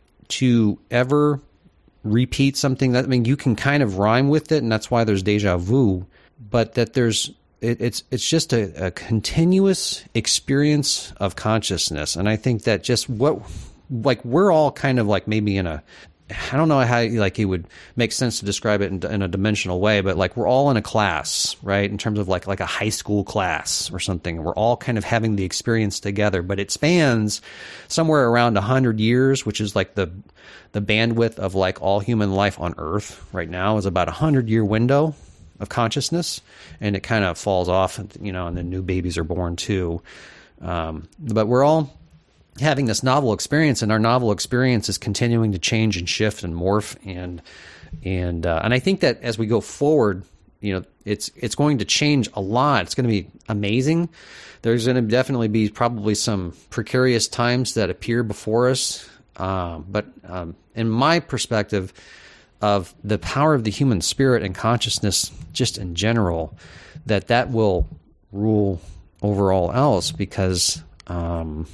to ever repeat something that, I mean, you can kind of rhyme with it, and that's why there's deja vu, but that there's it, it's it's just a, a continuous experience of consciousness. And I think that just what like we're all kind of like maybe in a, I don't know how like it would make sense to describe it in, in a dimensional way, but like we're all in a class, right? In terms of like like a high school class or something. We're all kind of having the experience together, but it spans somewhere around a hundred years, which is like the the bandwidth of like all human life on Earth right now is about a hundred year window of consciousness, and it kind of falls off, you know, and then new babies are born too. Um, but we're all having this novel experience, and our novel experience is continuing to change and shift and morph, and and uh, and I think that as we go forward, you know, it's it's going to change a lot. It's going to be amazing. There's going to definitely be probably some precarious times that appear before us, uh, but um, in my perspective of the power of the human spirit and consciousness, just in general, that that will rule over all else, because. Um,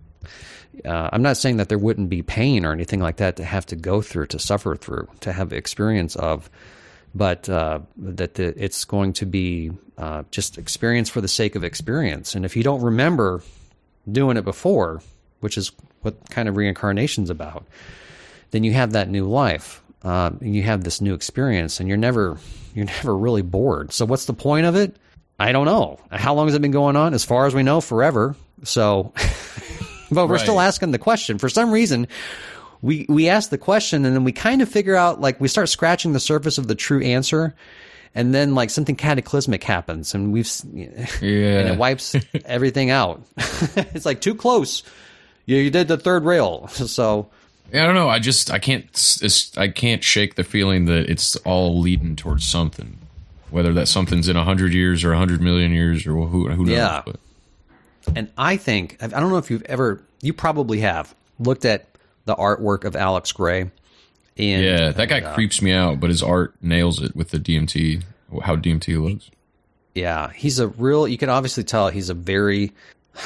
Uh, I'm not saying that there wouldn't be pain or anything like that to have to go through, to suffer through, to have experience of, but uh, that the, it's going to be uh, just experience for the sake of experience. And if you don't remember doing it before, which is what kind of reincarnation's about, then you have that new life, uh, and you have this new experience, and you're never you're never really bored. So what's the point of it? I don't know. How long has it been going on? As far as we know, forever. So. But we're right. Still asking the question. For some reason, we we ask the question, and then we kind of figure out, like, we start scratching the surface of the true answer, and then, like, something cataclysmic happens, and we've yeah. and it wipes everything out. It's like too close. You, you did the third rail. So yeah, I don't know. I just I can't it's, I can't shake the feeling that it's all leading towards something, whether that something's in a hundred years or a hundred million years or who who knows. Yeah. But. And I think, I don't know if you've ever, you probably have, looked at the artwork of Alex Grey. And, yeah, that guy and, uh, creeps me out, but his art nails it with the D M T, how D M T looks. Yeah, he's a real, you can obviously tell he's a very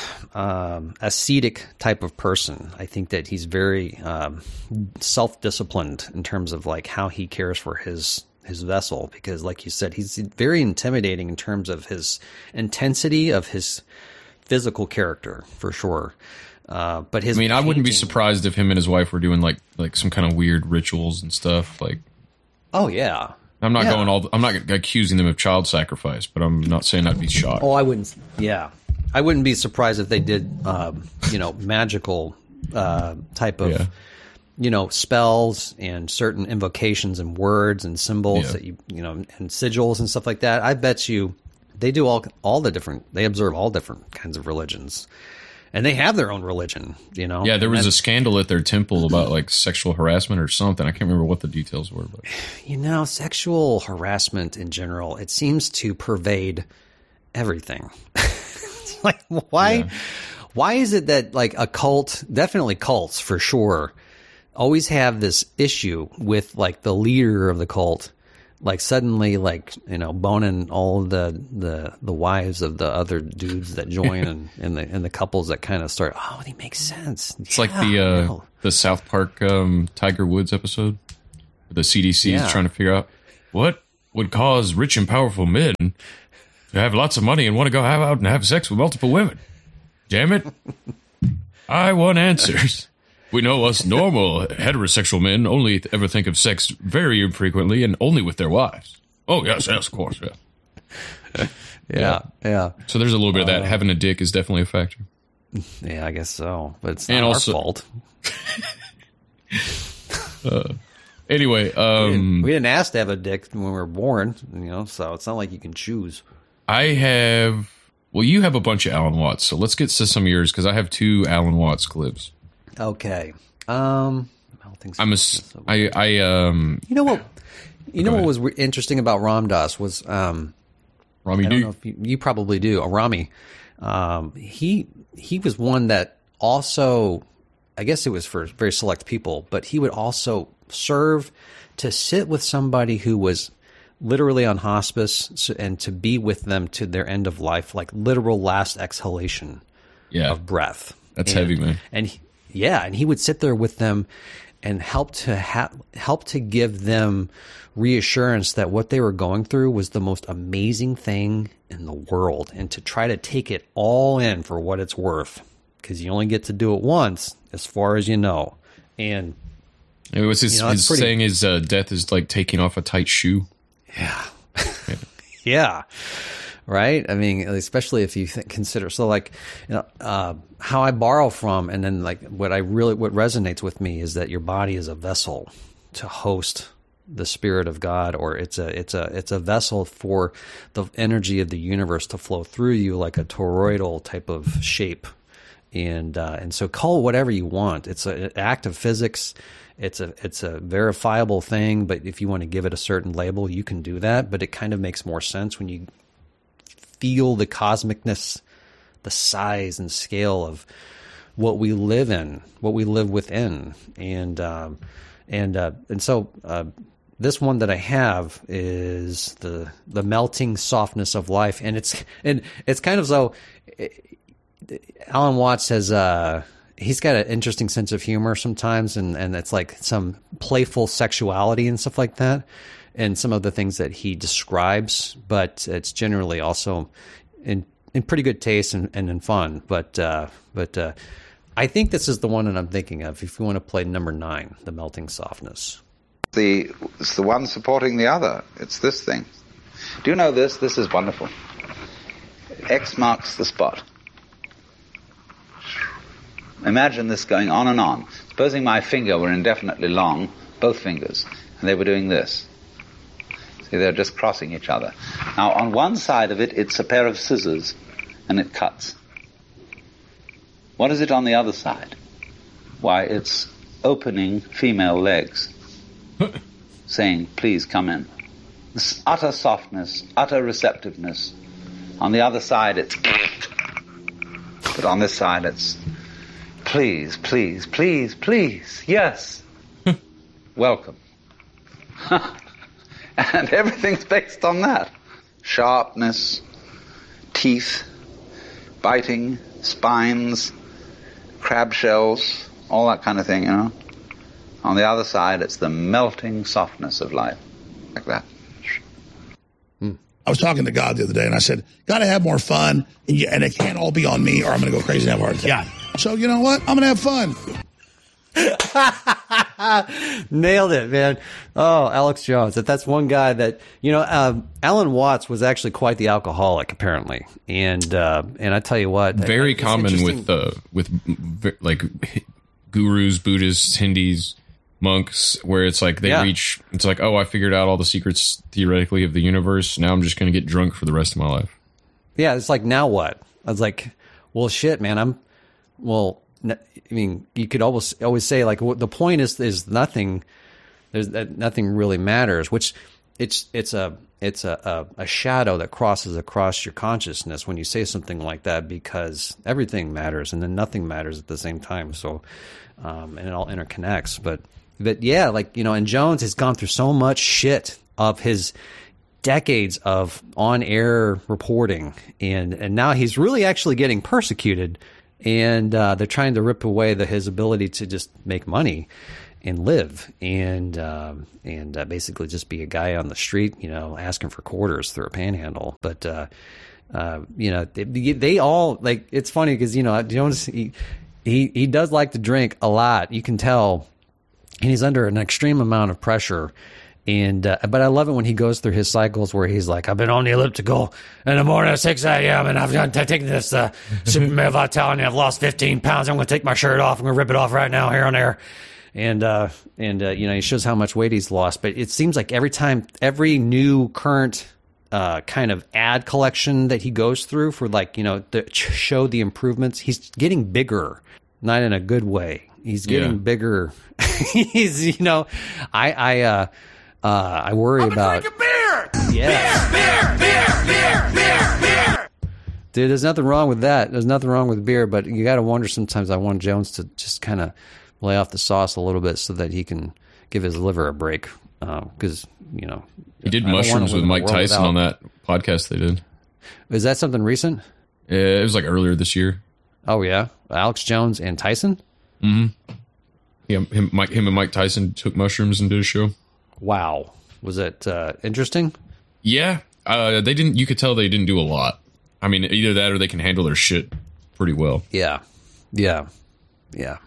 um, ascetic type of person. I think that he's very um, self-disciplined in terms of like how he cares for his his vessel, because like you said, he's very intimidating in terms of his intensity of his physical character, for sure. Uh, but his I mean, painting, I wouldn't be surprised if him and his wife were doing like like some kind of weird rituals and stuff. Like, oh yeah, I'm not yeah. going all. I'm not accusing them of child sacrifice, but I'm not saying I'd be shocked. Oh, I wouldn't. Yeah, I wouldn't be surprised if they did, um, you know, magical uh, type of, yeah. you know, spells and certain invocations and words and symbols yeah. that you, you know, and sigils and stuff like that. I bet you. They do all all the different. They observe all different kinds of religions, and they have their own religion. You know. Yeah, there was and, a scandal at their temple about like sexual harassment or something. I can't remember what the details were, but you know, sexual harassment in general, it seems to pervade everything. Like why, yeah. Why is it that like a cult, definitely cults for sure, always have this issue with like the leader of the cult, like suddenly like, you know, boning all the the, the wives of the other dudes that join and, and the and the couples that kind of start, oh, they make sense. It's yeah, like the uh, no. the South Park um, Tiger Woods episode. The C D C Yeah. is trying to figure out what would cause rich and powerful men to have lots of money and want to go have out and have sex with multiple women. Damn it. I want answers. We know us normal heterosexual men only ever think of sex very infrequently and only with their wives. Oh, yes, yes, of course, yeah. Yeah, yeah. So there's a little bit of that. Having a dick is definitely a factor. Yeah, I guess so. But it's not And our also- fault. uh, anyway, We um, didn't, we didn't ask to have a dick when we were born, you know, so it's not like you can choose. I have... Well, you have a bunch of Alan Watts, so let's get to some of yours, because I have two Alan Watts clips. Okay. Um, I'm a, I, I, um... You know what? You know Go what ahead. was re- interesting about Ram Dass was, um, Rami I don't D. know if you, you probably do. Uh, Rami, um, he he was one that also, I guess it was for very select people, but he would also serve to sit with somebody who was literally on hospice so- and to be with them to their end of life, like literal last exhalation Yeah. of breath. That's And- heavy, man. And he, yeah, and he would sit there with them and help to ha- help to give them reassurance that what they were going through was the most amazing thing in the world, and to try to take it all in for what it's worth, because you only get to do it once, as far as you know. And It was his, You know, it's his pretty- saying is uh, death is like taking off a tight shoe. yeah, right. I mean, especially if you th- consider so, like, you know, uh, how I borrow from, and then like what I really what resonates with me is that your body is a vessel to host the spirit of God, or it's a it's a it's a vessel for the energy of the universe to flow through you, like a toroidal type of shape. And uh, and so call it whatever you want. It's a- an act of physics. It's a it's a verifiable thing. But if you want to give it a certain label, you can do that. But it kind of makes more sense when you feel the cosmicness, the size and scale of what we live in, what we live within, and um, and uh, and so uh, this one that I have is the the melting softness of life, and it's and it's kind of so. Alan Watts has uh he's got an interesting sense of humor sometimes, and and it's like some playful sexuality and stuff like that, and some of the things that he describes, but it's generally also in in pretty good taste and, and in fun. But uh, but uh, I think this is the one that I'm thinking of. If you want to play number nine, the melting softness. The it's the one supporting the other. It's this thing. Do you know this? This is wonderful. X marks the spot. Imagine this going on and on. Supposing my finger were indefinitely long, both fingers, and they were doing this. See, they're just crossing each other. Now, on one side of it, it's a pair of scissors, and it cuts. What is it on the other side? Why, it's opening female legs, saying, please come in. This utter softness, utter receptiveness. On the other side, it's... But on this side, it's... Please, please, please, please, yes. Welcome. And everything's based on that. Sharpness, teeth, biting, spines, crab shells, all that kind of thing, you know. On the other side, it's the melting softness of life, like that. I was talking to God the other day, and I said, got to have more fun, and, you, and it can't all be on me, or I'm going to go crazy and have a heart attack. Yeah. So, you know what? I'm going to have fun. Nailed it, man. Oh, Alex Jones. That that's one guy that, you know, um, Alan Watts was actually quite the alcoholic, apparently. And uh, and I tell you what. Very it's common interesting- with uh, with v- like gurus, Buddhists, Hindus, monks, where it's like they Yeah. reach, it's like, oh, I figured out all the secrets theoretically of the universe. Now I'm just going to get drunk for the rest of my life. Yeah, it's like, now what? I was like, well, shit, man. I'm, well, n- I mean, you could always always say, like, what the point is is nothing. There's that nothing really matters. Which it's it's a it's a, a, a shadow that crosses across your consciousness when you say something like that, because everything matters and then nothing matters at the same time. So, um, and it all interconnects. But, but yeah, like, you know, and Jones has gone through so much shit of his decades of on-air reporting, and, and now he's really actually getting persecuted, and uh, they're trying to rip away the, his ability to just make money and live, and um, and uh, basically just be a guy on the street, you know, asking for quarters through a panhandle. But uh, uh, you know, they, they all, like, it's funny because, you know, Jones, he, he he does like to drink a lot. You can tell, and he's under an extreme amount of pressure. And uh, but I love it when he goes through his cycles where he's like, I've been on the elliptical in the morning at six a.m. and I've done taken this uh, Superman Vitality and I've lost fifteen pounds. I'm going to take my shirt off. I'm going to rip it off right now here on air. And, uh, and uh, you know, he shows how much weight he's lost. But it seems like every time, every new current uh, kind of ad collection that he goes through for, like, you know, to show the improvements, he's getting bigger, not in a good way. He's getting yeah. bigger. He's, you know, I, I, uh, Uh, I worry I'm about drinking beer. Yeah. Beer, beer, beer, beer, beer, beer. Dude, there's nothing wrong with that. There's nothing wrong with beer, but you got to wonder sometimes. I want Jones to just kind of lay off the sauce a little bit so that he can give his liver a break. Because uh, you know, he did mushrooms with Mike Tyson without. on that podcast they did. Is that something recent? Yeah, it was like earlier this year. Oh yeah, Alex Jones and Tyson. Mm-hmm. Yeah, him, Mike, him and Mike Tyson took mushrooms and did a show. Wow. Was it uh, interesting? Yeah. Uh, they didn't, you could tell they didn't do a lot. I mean, either that or they can handle their shit pretty well. Yeah. Yeah. Yeah.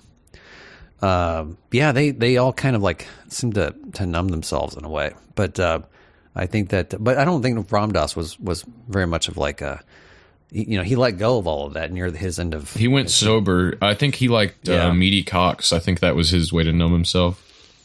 Um, yeah, they, they all kind of like seem to, to numb themselves in a way. But uh, I think that, but I don't think Ram Dass was, was very much of like a, you know, he let go of all of that near his end of. He went sober. I think he liked yeah. uh, meaty cocks. I think that was his way to numb himself.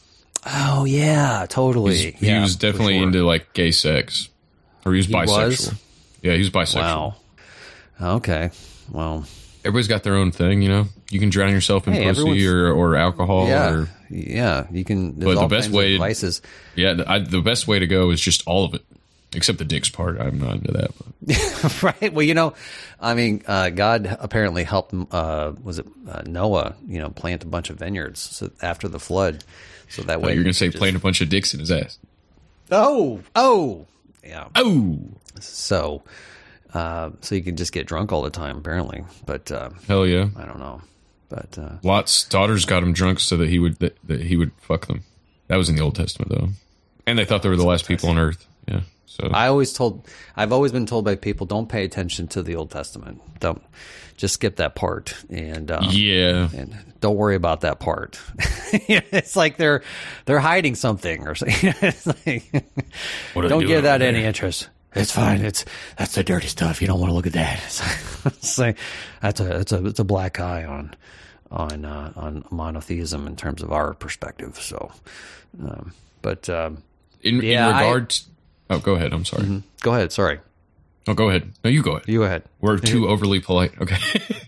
Oh yeah, totally. He's, he yeah, was definitely sure. into like gay sex, or he was he bisexual. Was? Yeah, he was bisexual. Wow. Okay. Well, everybody's got their own thing, you know. You can drown yourself in hey, pussy or, or alcohol. Yeah, or, yeah. You can. But the best way, vices. Yeah, the, I, the best way to go is just all of it, except the dicks part. I'm not into that. But. Right. Well, you know, I mean, uh, God apparently helped. Uh, was it uh, Noah? You know, plant a bunch of vineyards so after the flood. So that way, oh, you're going to say just... playing a bunch of dicks in his ass. Oh, oh, yeah. Oh. So, uh, so you can just get drunk all the time, apparently. But uh, hell yeah, I don't know. But uh, Lot's daughters got him drunk so that he would that, that he would fuck them. That was in the Old Testament, though, and they thought they were the last people on earth. Yeah. So I always told, I've always been told by people, don't pay attention to the Old Testament. Don't. Just skip that part, and um, yeah, and don't worry about that part. It's like they're they're hiding something or something. It's like, don't give that any interest. It's fine. It's that's the dirty stuff. You don't want to look at that. It's, it's like that's a it's a it's a black eye on on uh, on monotheism in terms of our perspective. So, um, but um, in, yeah, in regard, to, oh, go ahead. I'm sorry. Mm-hmm. Go ahead. Sorry. Oh, go ahead. No, you go ahead. You go ahead. We're too overly polite. Okay.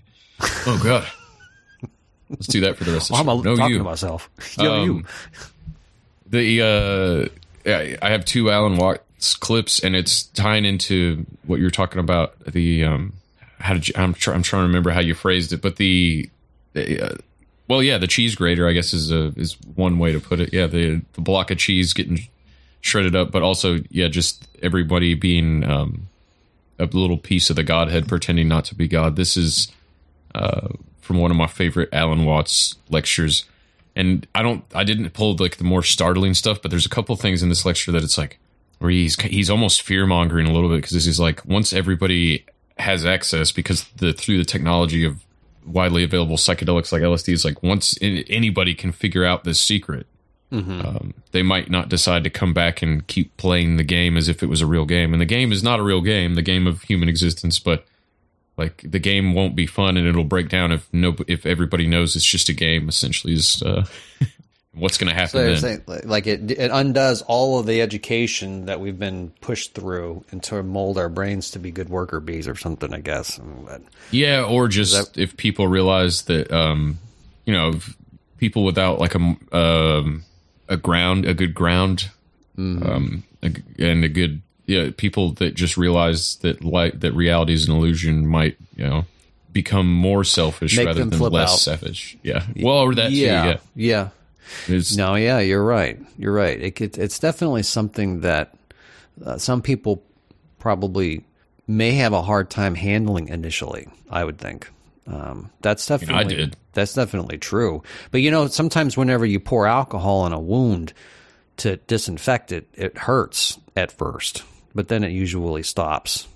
Oh, God. Let's do that for the rest of the well, show. I'm no, talking you. to myself. Yo, um, you. The, uh, yeah, I have two Alan Watts clips, and it's tying into what you're talking about. The, um, how did you, I'm, try, I'm trying to remember how you phrased it, but the, the uh, well, yeah, the cheese grater, I guess, is a, is one way to put it. Yeah, the, the block of cheese getting shredded up, but also, yeah, just everybody being, um, a little piece of the Godhead pretending not to be God. This is uh, from one of my favorite Alan Watts lectures. And I don't, I didn't pull like the more startling stuff, but there's a couple things in this lecture that it's like, where he's, he's almost fear mongering a little bit, because this is like, once everybody has access, because the, through the technology of widely available psychedelics like L S D, is like, once anybody can figure out this secret, mm-hmm. um, they might not decide to come back and keep playing the game as if it was a real game. And the game is not a real game, the game of human existence, but like the game won't be fun and it'll break down if no, if everybody knows it's just a game, essentially. Is uh, what's going to happen so then? Saying, like it, it undoes all of the education that we've been pushed through and to mold our brains to be good worker bees or something, I guess. But, yeah, or just that, if people realize that, um, you know, people without like a um, a ground, a good ground, mm-hmm. um, and a good yeah people that just realize that like that reality is an illusion might you know become more selfish Make rather them than flip less out. selfish. Yeah. Well, or that yeah, too. Yeah. Yeah. It's, No, yeah, you're right. You're right. It, it, it's definitely something that uh, some people probably may have a hard time handling initially, I would think. Um, that's definitely I did. That's definitely true. But you know, sometimes whenever you pour alcohol in a wound to disinfect it, it hurts at first, but then it usually stops.